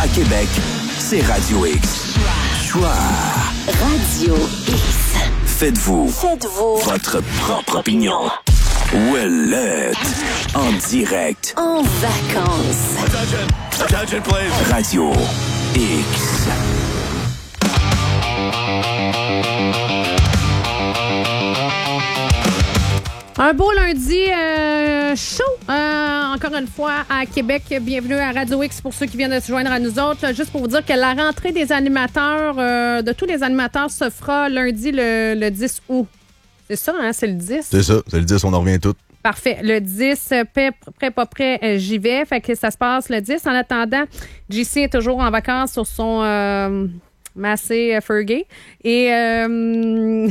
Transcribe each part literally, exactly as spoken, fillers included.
À Québec, c'est Radio X. Choix. Radio X. Faites-vous. Faites-vous. Votre propre opinion. Ouellette. En direct. En vacances. Attention. Attention, please. Radio X. Un beau lundi euh, chaud, euh, encore une fois, à Québec. Bienvenue à Radio X pour ceux qui viennent de se joindre à nous autres. Juste pour vous dire que la rentrée des animateurs, euh, de tous les animateurs, se fera lundi le, le dix août. C'est ça, hein? C'est le dix? C'est ça, c'est le dix, on en revient tout. Parfait. Le dix, prêt, prêt, pas prêt, euh, j'y vais. Fait que ça se passe le dix. En attendant, J C est toujours en vacances sur son... Euh, Massé Fergie. Et, euh...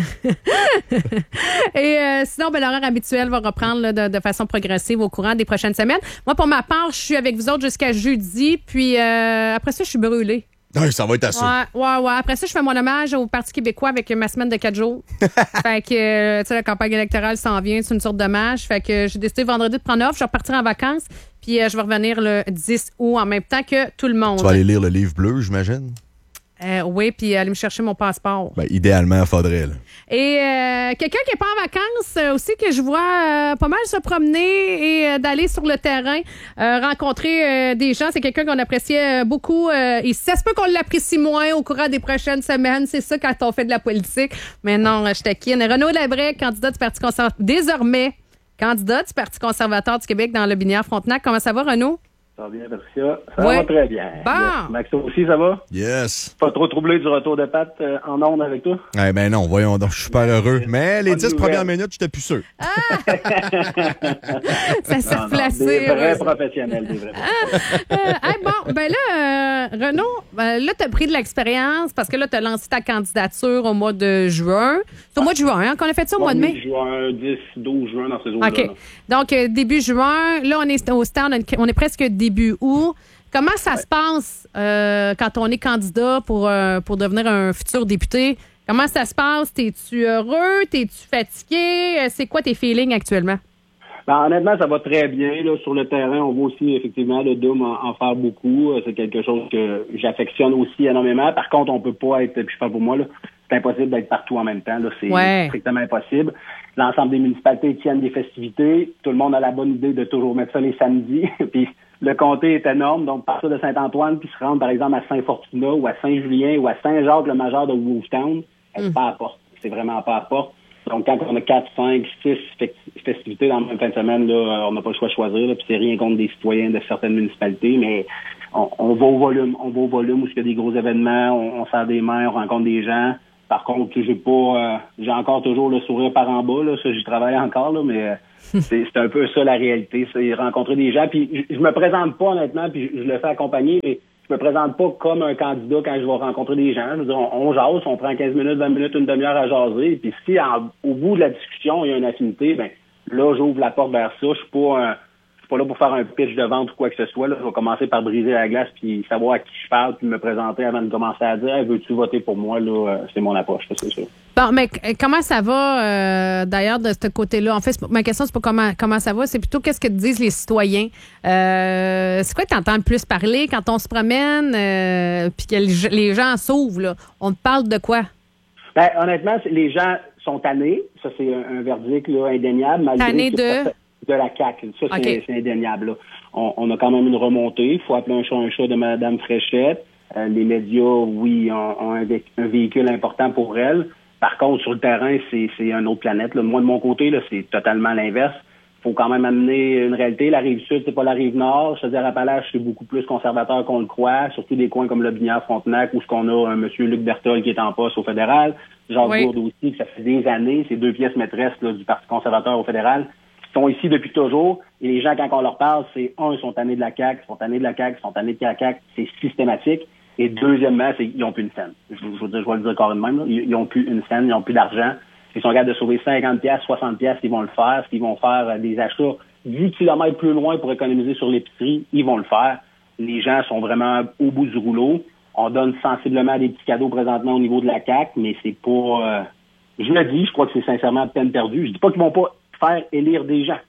et euh, sinon, ben, l'horaire habituel va reprendre là, de, de façon progressive au courant des prochaines semaines. Moi, pour ma part, je suis avec vous autres jusqu'à jeudi. Puis euh, après ça, je suis brûlée. Oui, ça va être assez. Ouais, ouais, ouais. Après ça, je fais mon hommage au Parti québécois avec ma semaine de quatre jours. Fait que, euh, tu sais, la campagne électorale s'en vient. C'est une sorte d'hommage. Fait que j'ai décidé vendredi de prendre off. Je vais repartir en vacances. Puis euh, je vais revenir le dix août en même temps que tout le monde. Tu vas aller lire le livre bleu, j'imagine? Euh, oui, puis aller me chercher mon passeport. Ben, idéalement, il faudrait. Là. Et euh, quelqu'un qui n'est pas en vacances euh, aussi, que je vois euh, pas mal se promener et euh, d'aller sur le terrain, euh, rencontrer euh, des gens. C'est quelqu'un qu'on appréciait euh, beaucoup. Euh, et ça se peut qu'on l'apprécie moins au courant des prochaines semaines. C'est ça quand on fait de la politique. Mais non, je taquine. Renaud Labrec, candidat du Parti conservateur. Désormais, candidat du Parti conservateur du Québec dans le Binière-Frontenac. Comment ça va, Renaud? Ça va bien, Patricia. Ça ouais. va très bien. Bon. Yes. Maxo aussi, ça va? Yes. Pas trop troublé du retour de Pat euh, en ondes avec toi? Eh ben non, voyons donc, je suis super heureux. Mais les dix premières minutes, j'étais plus sûr. Ah! Ça s'est non, replacé. Non, des vrais ouais. professionnels, des vrais ah, euh, hey, bon, ben là, euh, Renaud, ben là, t'as pris de l'expérience parce que là, t'as lancé ta candidature au mois de juin. C'est au mois de juin, hein, qu'on a fait ça au mois de mai? Juin, dix, douze juin, dans ces eaux-là. OK. Donc, euh, début juin, là, on est au stand, on est presque début août. Comment ça ouais. se passe euh, quand on est candidat pour, euh, pour devenir un futur député? Comment ça se passe? T'es-tu heureux? T'es-tu fatigué? C'est quoi tes feelings actuellement? Ben, honnêtement, ça va très bien. Là, sur le terrain, on voit aussi effectivement le Dôme en, en faire beaucoup. C'est quelque chose que j'affectionne aussi énormément. Par contre, on peut pas être, puis je parle pour moi, là, c'est impossible d'être partout en même temps. Là, c'est ouais. strictement impossible. L'ensemble des municipalités tiennent des festivités. Tout le monde a la bonne idée de toujours mettre ça les samedis. Puis le comté est énorme. Donc, partir de Saint-Antoine, puis se rendre, par exemple, à Saint-Fortuna ou à Saint-Julien ou à Saint-Jacques-le-Major de Wolftown, c'est pas à porte. C'est vraiment pas à porte. Donc, quand on a quatre, cinq, six festivités dans la même fin de semaine, là, on n'a pas le choix de choisir. Là, puis c'est rien contre des citoyens de certaines municipalités, mais on, on va au volume. On va au volume où il y a des gros événements, on, on serre des mains, on rencontre des gens. Par contre, j'ai pas, euh, j'ai encore toujours le sourire par en bas, là, ça, j'y travaille encore, là, mais euh, c'est, c'est un peu ça la réalité, c'est rencontrer des gens. Puis je, je me présente pas honnêtement, puis je, je le fais accompagner, mais je me présente pas comme un candidat quand je vais rencontrer des gens. Je veux dire, on, on jase, on prend quinze minutes, vingt minutes, une demi-heure à jaser. Puis si en, au bout de la discussion, il y a une affinité, ben là, j'ouvre la porte vers ça. Je suis pas un, je suis pas là pour faire un pitch de vente ou quoi que ce soit. Là, je vais commencer par briser la glace puis savoir à qui je parle puis me présenter avant de commencer à dire hey, veux-tu voter pour moi? Là, c'est mon approche, c'est sûr. Bon, mais comment ça va euh, d'ailleurs de ce côté-là? En fait, ma question, c'est pas comment comment ça va, c'est plutôt qu'est-ce que disent les citoyens. Euh, c'est quoi que tu entends le plus parler quand on se promène euh, puis que les, les gens s'ouvrent, là? On te parle de quoi? Ben, honnêtement, les gens sont tannés. Ça, c'est un, un verdict là, indéniable. Tannés de? De la C A Q. Ça, c'est, okay. c'est indéniable. Là. On, on a quand même une remontée. Il faut appeler un chat un chat de Mme Fréchette. Euh, les médias, oui, ont, ont un, vé- un véhicule important pour elle. Par contre, sur le terrain, c'est, c'est une autre planète. Là. Moi, de mon côté, là, c'est totalement l'inverse. Il faut quand même amener une réalité. La Rive-Sud, c'est pas la Rive-Nord. Je veux dire, Appalaches, c'est beaucoup plus conservateur qu'on le croit. Surtout des coins comme le Binière-Frontenac, où ce qu'on a un monsieur Luc Berthold qui est en poste au fédéral. Jacques oui. Gourde aussi, que ça fait des années. C'est deux pièces maîtresses là, du Parti conservateur au fédéral. Sont ici depuis toujours, et les gens, quand on leur parle, c'est, un, ils sont tannés de la C A Q, ils sont tannés de la C A Q, ils sont tannés de la C A Q, c'est systématique, et deuxièmement, c'est ils n'ont plus une scène. Je, je, je, je vais le dire quand même, là. Ils n'ont plus une scène, ils n'ont plus d'argent. Ils sont capables de sauver cinquante piastres, soixante piastres, ils vont le faire. S'ils vont faire euh, des achats dix kilomètres plus loin pour économiser sur l'épicerie, ils vont le faire. Les gens sont vraiment au bout du rouleau. On donne sensiblement des petits cadeaux présentement au niveau de la C A Q, mais c'est pas... Euh, je le dis, je crois que c'est sincèrement peine perdue. Je dis pas qu'ils vont pas faire élire des gens.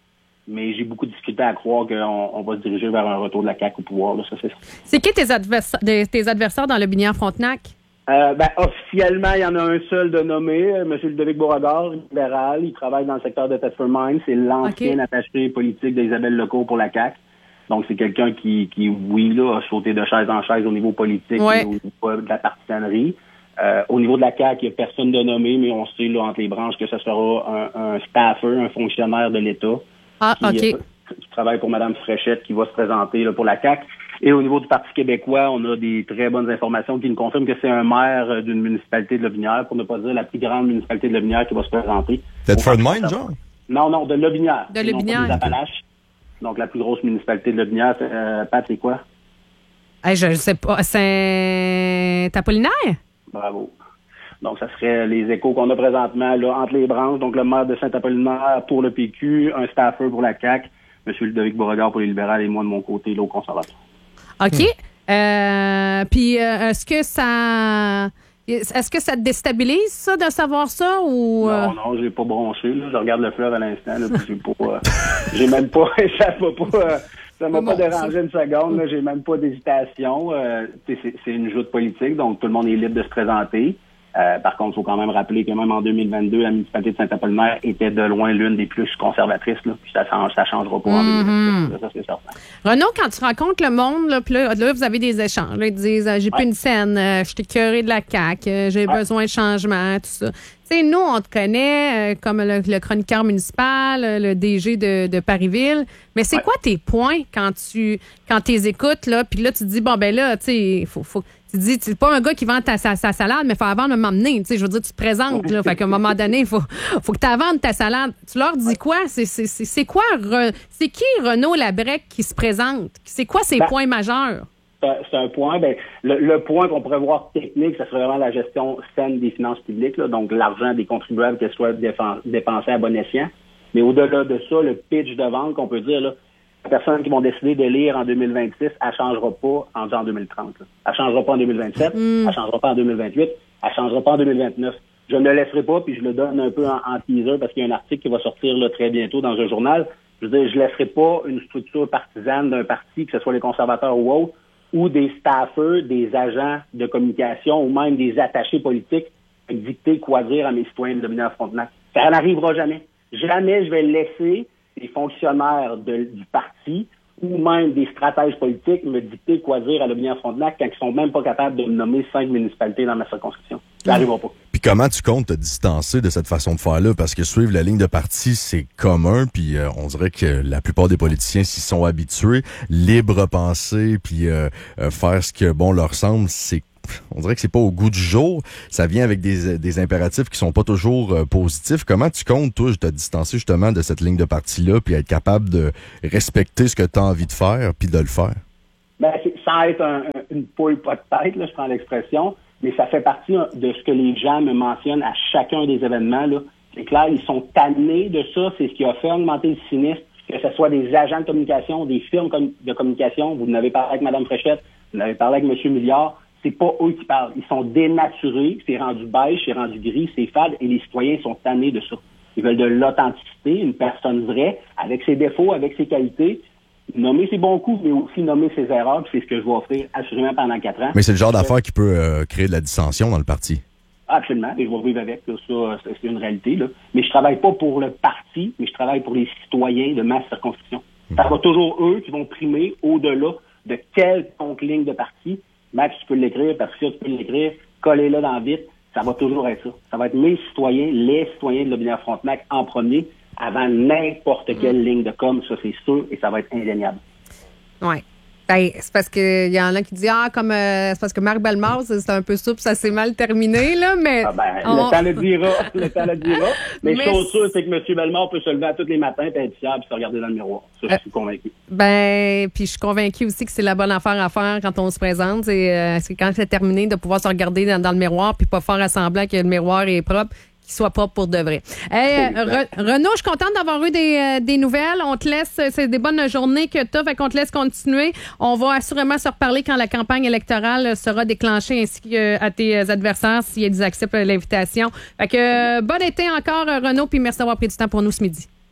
mais j'ai beaucoup de difficulté à croire qu'on on va se diriger vers un retour de la C A Q au pouvoir. Là, ça, c'est c'est qui tes adversaires, tes adversaires dans le Binière-Frontenac? Euh, ben, officiellement, il y en a un seul de nommé, M. Ludovic Beauregard, libéral. Il travaille dans le secteur de Thetford Mines. C'est l'ancien okay. attaché politique d'Isabelle Lecourt pour la C A Q. Donc, c'est quelqu'un qui, qui, oui, là, a sauté de chaise en chaise au niveau politique ouais. et au niveau de la partisanerie. Euh, au niveau de la C A Q, il n'y a personne de nommé, mais on sait, là, entre les branches, que ce sera un, un staffer, un fonctionnaire de l'État. Ah, qui, OK. Euh, qui travaille pour Mme Fréchette, qui va se présenter là, pour la C A Q. Et au niveau du Parti québécois, on a des très bonnes informations qui nous confirment que c'est un maire d'une municipalité de Lotbinière, pour ne pas dire la plus grande municipalité de Lotbinière, qui va se présenter. Thetford Mines, genre? Non, non, de Lotbinière. De Lotbinière. Des Appalaches. Donc, la plus grosse municipalité de Lotbinière. Euh, Pat, c'est quoi? Hey, je ne sais pas. Saint-Apollinaire? Bravo. Donc, ça serait les échos qu'on a présentement là, entre les branches. Donc, le maire de Saint-Apollinaire pour le P Q, un staffer pour la C A Q, M. Ludovic Beauregard pour les libérales et moi, de mon côté, là, au conservateur. OK. Hmm. Euh, puis, euh, est-ce que ça... Est-ce que ça te déstabilise, ça, de savoir ça, ou... Non, non, j'ai pas bronché, là. Je regarde le fleuve à l'instant, là, puis j'ai pas... Euh, j'ai même pas... ça m'a pas... Euh, ça m'a pas dérangé une seconde, là. J'ai même pas d'hésitation. Euh, c'est, c'est une joute politique, donc tout le monde est libre de se présenter. Euh, par contre, il faut quand même rappeler que même en deux mille vingt-deux, la municipalité de Saint-Apollinaire était de loin l'une des plus conservatrices. Là, puis ça change, ça changera pas en deux mille vingt-six. Là, ça, c'est certain. Renaud, quand tu rencontres le monde, là, puis là, là, vous avez des échanges. Là, ils disent, j'ai ouais. plus une scène, euh, je t'ai curé de la C A Q, euh, j'ai ouais. besoin de changement, tout ça. Tu sais, nous, on te connaît euh, comme le, le chroniqueur municipal, le D G de, de Parisville. Mais c'est ouais. quoi tes points quand tu quand t'es écoutes, là, puis là, tu te dis, bon, ben là, tu sais, il faut... faut tu dis, tu n'es pas un gars qui vend ta, sa, sa salade, mais il faut avant de m'emmener. Tu sais, je veux dire, tu te présentes, là. Fait qu'à un moment donné, il faut, faut que tu vendes ta salade. Tu leur dis quoi? C'est, c'est, c'est, c'est quoi? Re, c'est qui Renaud Labrec qui se présente? C'est quoi ses ben, points majeurs? C'est un point. Ben, le, le point qu'on pourrait voir technique, ça serait vraiment la gestion saine des finances publiques, là, donc l'argent des contribuables qu'elle soit défense, dépensé à bon escient. Mais au-delà de ça, le pitch de vente qu'on peut dire, là, les personnes qui vont décider de lire en deux mille vingt-six, elle ne changera pas en, en deux mille trente. Là. Elle ne changera pas en deux mille vingt-sept, mm. elle ne changera pas en deux mille vingt-huit, elle ne changera pas en deux mille vingt-neuf. Je ne le laisserai pas, puis je le donne un peu en, en teaser parce qu'il y a un article qui va sortir là, très bientôt dans un journal. Je veux dire, je ne laisserai pas une structure partisane d'un parti, que ce soit les conservateurs ou autres, ou des staffers, des agents de communication ou même des attachés politiques dicter quoi dire à mes citoyens de Lotbinière-Frontenac. Ça n'arrivera jamais. Jamais je vais laisser les fonctionnaires de, du parti ou même des stratèges politiques me dicter quoi dire à Lotbinière-Frontenac quand ils sont même pas capables de me nommer cinq municipalités dans ma circonscription. Ça n'arrivera pas. Puis comment tu comptes te distancer de cette façon de faire-là? Parce que suivre la ligne de parti, c'est commun, puis euh, on dirait que la plupart des politiciens s'y sont habitués. Libre penser, puis euh, euh, faire ce que bon leur semble, c'est on dirait que c'est pas au goût du jour. Ça vient avec des, des impératifs qui sont pas toujours euh, positifs. Comment tu comptes, toi, te distancer justement de cette ligne de parti-là, puis être capable de respecter ce que tu as envie de faire, puis de le faire? Ben, c'est, sans être un, une poule pas de tête, là, je prends l'expression, mais ça fait partie de ce que les gens me mentionnent à chacun des événements. Là. C'est clair, ils sont tannés de ça. C'est ce qui a fait augmenter le cynisme, que ce soit des agents de communication, des firmes de communication. Vous n'avez parlé avec Mme Fréchette, vous n'avez parlé avec M. Milliard. C'est pas eux qui parlent. Ils sont dénaturés, c'est rendu beige, c'est rendu gris, c'est fade, et les citoyens sont tannés de ça. Ils veulent de l'authenticité, une personne vraie, avec ses défauts, avec ses qualités, nommer ses bons coups, mais aussi nommer ses erreurs, puis c'est ce que je vais offrir assurément pendant quatre ans. Mais c'est le genre d'affaire qui peut euh, créer de la dissension dans le parti. Absolument, et je vais vivre avec, là, ça, c'est une réalité. Là. Mais je travaille pas pour le parti, mais je travaille pour les citoyens de ma circonscription. Mmh. Ça va toujours eux qui vont primer au-delà de quelconque ligne de parti. Max, tu peux l'écrire, Patricia, tu peux l'écrire, collez-le dans vite, ça va toujours être ça. Ça va être mes citoyens, les citoyens de Lotbinière-Frontenac en premier, avant n'importe quelle mmh. ligne de com, ça c'est sûr, et ça va être indéniable. Oui. Ben, c'est parce qu'il y en a qui disent, ah, comme, euh, c'est parce que Marc Bellemare, c'est un peu souple, ça s'est mal terminé, là, mais. Ah ben, on... le temps le dira, le temps le dira. Mais, mais chose sûre, c'est que M. Bellemare peut se lever à tous les matins, puis être fier, puis se regarder dans le miroir. Ça, je suis convaincu. Ben, puis je suis convaincue aussi que c'est la bonne affaire à faire quand on se présente. C'est, euh, c'est quand c'est terminé de pouvoir se regarder dans, dans le miroir, puis pas faire à semblant que le miroir est propre. Qu'il soit propre pour de vrai. Hey, Re- Renaud, je suis contente d'avoir eu des, euh, des nouvelles. On te laisse, c'est des bonnes journées que tu as, fait qu'on te laisse continuer. On va assurément se reparler quand la campagne électorale sera déclenchée, ainsi qu'à tes adversaires, s'ils acceptent l'invitation. Fait que, euh, bon été encore, Renaud, puis merci d'avoir pris du temps pour nous ce midi.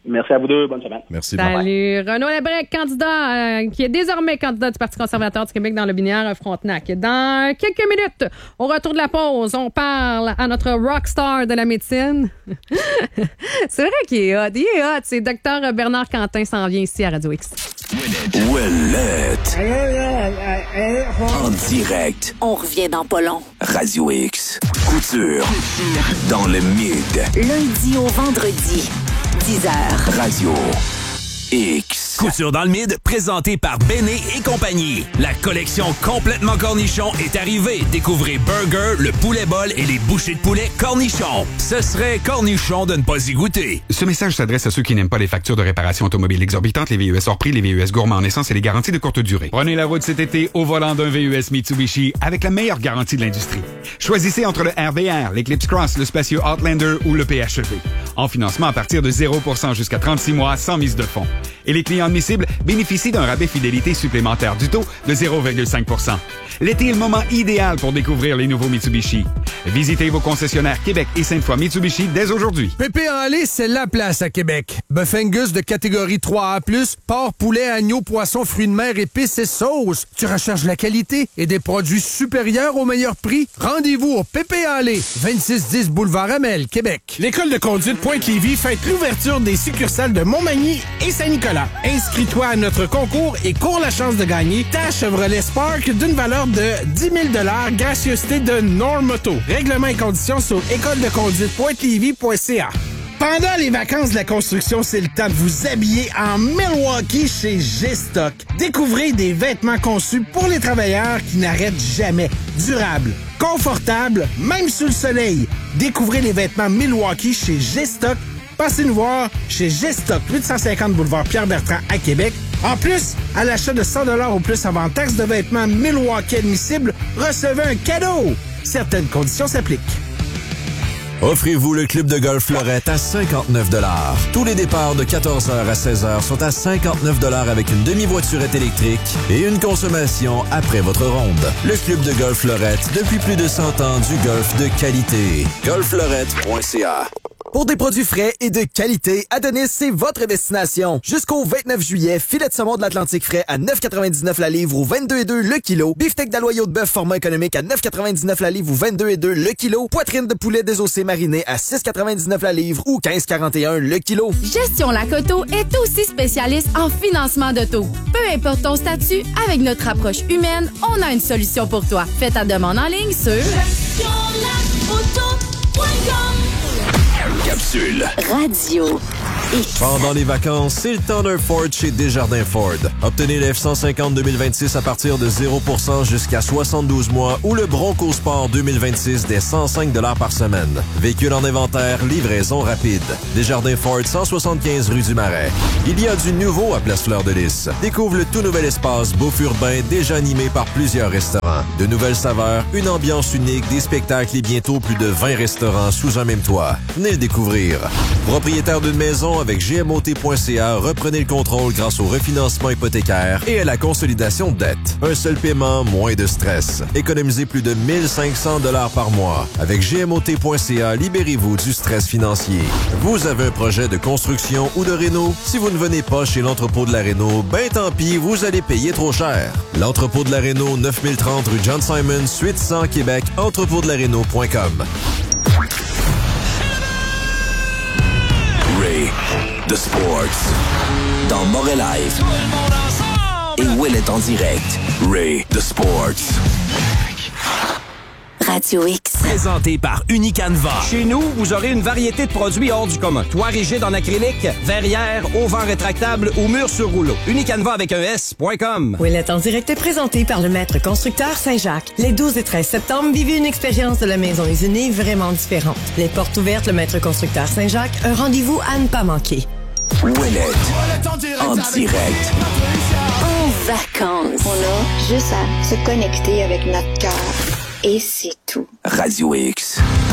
Merci à vous deux. Bonne semaine. Merci. Salut. Renaud Lébrec, candidat, euh, qui est désormais candidat du Parti conservateur du Québec dans le Binière Frontenac. Dans quelques minutes, au retour de la pause, on parle à notre rockstar de la médecine. C'est vrai qu'il est hot. Il est hot. C'est docteur Bernard Quentin s'en vient ici à Radio X. Ouellette. En direct. On revient dans pas long. Radio X. Couture. Dans le mid. Lundi au vendredi, dix heures. Radio X. Couture dans le mid, présenté par Béné et compagnie. La collection complètement cornichon est arrivée. Découvrez Burger, le poulet bol et les bouchées de poulet cornichon. Ce serait cornichon de ne pas y goûter. Ce message s'adresse à ceux qui n'aiment pas les factures de réparation automobile exorbitantes, les V U S hors prix, les V U S gourmands en essence et les garanties de courte durée. Prenez la route cet été au volant d'un V U S Mitsubishi avec la meilleure garantie de l'industrie. Choisissez entre le R V R, l'Eclipse Cross, le spacieux Outlander ou le P H E V. En financement à partir de zéro pour cent jusqu'à trente-six mois sans mise de fonds. Et les clients admissibles bénéficient d'un rabais fidélité supplémentaire du taux de zéro virgule cinq pour cent. L'été est le moment idéal pour découvrir les nouveaux Mitsubishi. Visitez vos concessionnaires Québec et Sainte-Foy Mitsubishi dès aujourd'hui. Pépé en lait, c'est la place à Québec. Bœuf Angus de catégorie trois A plus, porc, poulet, agneau, poisson, fruits de mer, épices et sauces. Tu recherches la qualité et des produits supérieurs au meilleur prix? Rendez-vous au Pépé en lait, vingt-six dix boulevard Amel, Québec. L'École de conduite Pointe-Lévis fête l'ouverture des succursales de Montmagny et Saint-Nicolas. Inscris-toi à notre concours et cours la chance de gagner ta Chevrolet Spark d'une valeur de dix mille dollars, gracieuseté de Normoto. Règlements et conditions sur école de conduite pointe lévis point c a. Pendant les vacances de la construction, c'est le temps de vous habiller en Milwaukee chez G-Stock. Découvrez des vêtements conçus pour les travailleurs qui n'arrêtent jamais. Durables, confortables, même sous le soleil. Découvrez les vêtements Milwaukee chez G-Stock. Passez nous voir chez G-Stock, huit cent cinquante boulevard Pierre-Bertrand à Québec. En plus, à l'achat de cent dollars ou plus avant taxe de vêtements Milwaukee admissibles, recevez un cadeau. Certaines conditions s'appliquent. Offrez-vous le club de golf Fleurette à cinquante-neuf dollars. Tous les départs de quatorze heures à seize heures sont à cinquante-neuf dollars avec une demi-voiturette électrique et une consommation après votre ronde. Le club de golf Fleurette, depuis plus de cent ans, du golf de qualité. golf fleurette point c a. Pour des produits frais et de qualité, Adonis, c'est votre destination. Jusqu'au vingt-neuf juillet, filet de saumon de l'Atlantique frais à neuf quatre-vingt-dix-neuf la livre ou vingt-deux virgule deux le kilo. Beefsteak d'aloyau de bœuf format économique à neuf quatre-vingt-dix-neuf la livre ou vingt-deux virgule deux le kilo. Poitrine de poulet désossé mariné à six quatre-vingt-dix-neuf la livre ou quinze quarante et un le kilo. Gestion Lac-Auto est aussi spécialiste en financement d'auto. Peu importe ton statut, avec notre approche humaine, on a une solution pour toi. Fais ta demande en ligne sur gestion lac auto point com. Capsule. Radio X. Pendant les vacances, c'est le temps d'un Ford chez Desjardins Ford. Obtenez le F cent cinquante deux mille vingt-six à partir de zéro pour cent jusqu'à soixante-douze mois ou le Bronco Sport deux mille vingt-six dès cent cinq dollars par semaine. Véhicule en inventaire, livraison rapide. Desjardins Ford, cent soixante-quinze rue du Marais. Il y a du nouveau à Place Fleur de Lys. Découvre le tout nouvel espace Beauf Urbain, déjà animé par plusieurs restaurants. De nouvelles saveurs, une ambiance unique, des spectacles et bientôt plus de vingt restaurants sous un même toit. Venez le découvrir. Propriétaire d'une maison avec G M O T point C A, reprenez le contrôle grâce au refinancement hypothécaire et à la consolidation de dette. Un seul paiement, moins de stress. Économisez plus de mille cinq cents dollars par mois. Avec G M O T point C A, libérez-vous du stress financier. Vous avez un projet de construction ou de réno? Si vous ne venez pas chez l'entrepôt de la réno, ben tant pis, vous allez payer trop cher. L'entrepôt de la réno, neuf mille trente rue John Simon, suite cent Québec, entrepôt de la réno point com. Ray, The Sports. Dans Montréal Live. Et Ouellette en direct. Ray, The Sports. Radio X. Présenté par Unicanva. Chez nous, vous aurez une variété de produits hors du commun. Toit rigide en acrylique, verrière, auvent rétractable ou mur sur rouleau. Unicanva avec un S point com. Ouellette en direct est présenté par le maître constructeur Saint-Jacques. Les douze et treize septembre, vivez une expérience de la maison usinée vraiment différente. Les portes ouvertes, le maître constructeur Saint-Jacques, un rendez-vous à ne pas manquer. Ouellette en direct. En vacances. On a juste à se connecter avec notre cœur. Et c'est tout. Radio X.